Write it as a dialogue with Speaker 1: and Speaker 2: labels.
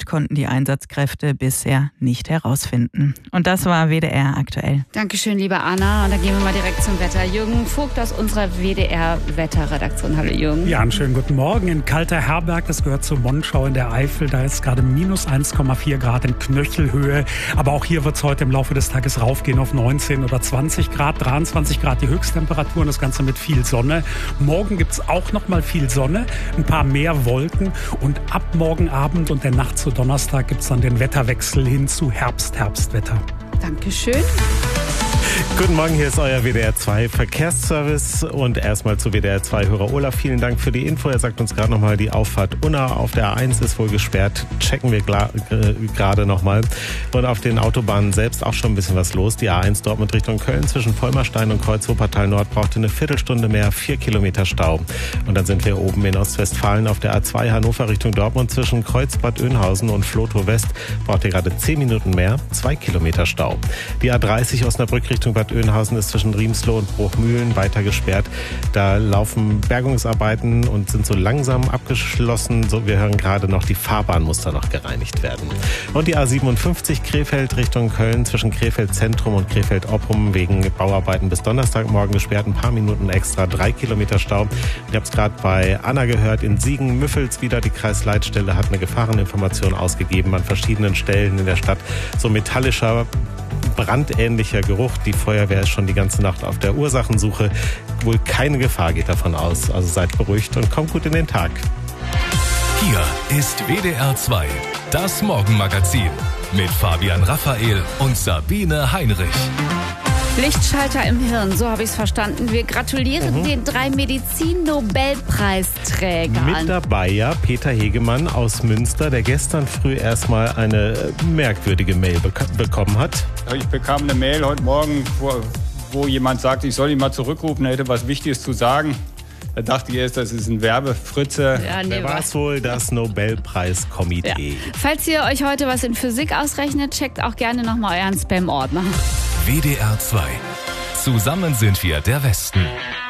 Speaker 1: Grund konnten die Einsatzkräfte bisher nicht herausfinden. Und das war WDR aktuell.
Speaker 2: Dankeschön, liebe Anna. Und dann gehen wir mal direkt zum Wetter. Jürgen Vogt aus unserer WDR-Wetterredaktion. Hallo Jürgen.
Speaker 3: Ja, einen schönen guten Morgen. In Kalterherberg, das gehört zur Monschau in der Eifel, da ist gerade minus 1,4 Grad in Knöchelhöhe. Aber auch hier wird es heute im Laufe des Tages raufgehen auf 19 oder 20 Grad, 23 Grad die Höchsttemperatur und das Ganze mit viel Sonne. Morgen gibt es auch noch mal viel Sonne, ein paar mehr Wolken und ab morgen Abend und der Nacht zu Donnerstag gibt es dann den Wetterwechsel hin zu Herbstwetter.
Speaker 2: Dankeschön.
Speaker 4: Guten Morgen, hier ist euer WDR 2 Verkehrsservice und erstmal zu WDR 2 Hörer Olaf. Vielen Dank für die Info. Er sagt uns gerade nochmal, die Auffahrt Unna auf der A1 ist wohl gesperrt. Checken wir gerade nochmal. Und auf den Autobahnen selbst auch schon ein bisschen was los. Die A1 Dortmund Richtung Köln zwischen Vollmerstein und Kreuz Wuppertal Nord brauchte eine Viertelstunde mehr, 4 Kilometer Stau. Und dann sind wir oben in Ostwestfalen auf der A2 Hannover Richtung Dortmund zwischen Kreuz Bad Oeynhausen und Flotow West braucht ihr gerade 10 Minuten mehr, 2 Kilometer Stau. Die A30 Osnabrück Richtung Bad Oeynhausen ist zwischen Riemsloh und Bruchmühlen weiter gesperrt. Da laufen Bergungsarbeiten und sind so langsam abgeschlossen. So, wir hören gerade noch, die Fahrbahn muss da noch gereinigt werden. Und die A57 Krefeld Richtung Köln zwischen Krefeld Zentrum und Krefeld Oppum wegen Bauarbeiten bis Donnerstagmorgen gesperrt. Ein paar Minuten extra, 3 Kilometer Stau. Ich habe es gerade bei Anna gehört, in Siegen-Müffels wieder. Die Kreisleitstelle hat eine Gefahreninformation ausgegeben an verschiedenen Stellen in der Stadt. So metallischer, brandähnlicher Geruch. Die Feuerwehr ist schon die ganze Nacht auf der Ursachensuche. Wohl keine Gefahr geht davon aus. Also seid beruhigt und kommt gut in den Tag.
Speaker 5: Hier ist WDR 2, das Morgenmagazin mit Fabian Raphael und Sabine Heinrich.
Speaker 2: Lichtschalter im Hirn, so habe ich es verstanden. Wir gratulieren den 3 Medizin-Nobelpreisträgern.
Speaker 4: Mit dabei ja Peter Hegemann aus Münster, der gestern früh erstmal eine merkwürdige Mail bekommen hat.
Speaker 6: Ich bekam eine Mail heute Morgen, wo jemand sagt, ich soll ihn mal zurückrufen, er hätte was Wichtiges zu sagen. Da dachte ich erst, das ist ein Werbefritze.
Speaker 2: Ja, nee,
Speaker 4: Wer war es wohl? Das Nobelpreiskomitee.
Speaker 2: Ja. Falls ihr euch heute was in Physik ausrechnet, checkt auch gerne nochmal euren Spam-Ordner.
Speaker 5: WDR 2. Zusammen sind wir der Westen.